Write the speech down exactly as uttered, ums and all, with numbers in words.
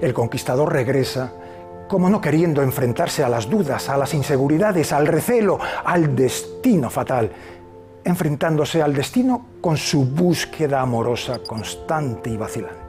El conquistador regresa, como no queriendo enfrentarse a las dudas, a las inseguridades, al recelo, al destino fatal, enfrentándose al destino con su búsqueda amorosa constante y vacilante.